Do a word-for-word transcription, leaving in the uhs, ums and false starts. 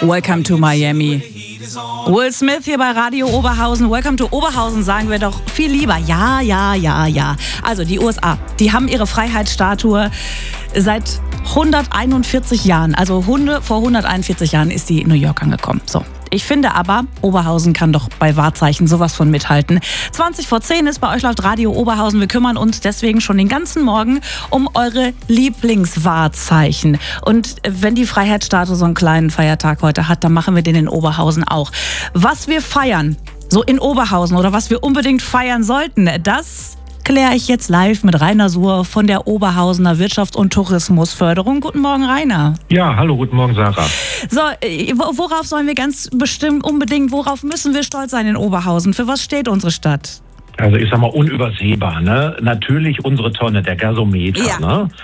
Welcome to Miami. Will Smith hier bei Radio Oberhausen. Welcome to Oberhausen sagen wir doch viel lieber. Ja, ja, ja, ja. Also die U S A, die haben ihre Freiheitsstatue seit hunderteinundvierzig Jahren. Also Hunde, vor hunderteinundvierzig Jahren ist die in New York angekommen. So. Ich finde aber, Oberhausen kann doch bei Wahrzeichen sowas von mithalten. zwanzig vor zehn ist bei euch läuft Radio Oberhausen. Wir kümmern uns deswegen schon den ganzen Morgen um eure Lieblingswahrzeichen. Und wenn die Freiheitsstatue so einen kleinen Feiertag heute hat, dann machen wir den in Oberhausen auch. Was wir feiern, so in Oberhausen oder was wir unbedingt feiern sollten, das kläre ich jetzt live mit Rainer Suhr von der Oberhausener Wirtschafts- und Tourismusförderung. Guten Morgen, Rainer. Ja, hallo, guten Morgen, Sarah. So, worauf sollen wir ganz bestimmt unbedingt, worauf müssen wir stolz sein in Oberhausen? Für was steht unsere Stadt? Also ich sag mal unübersehbar, ne? Natürlich unsere Tonne, der Gasometer, Ja. ne?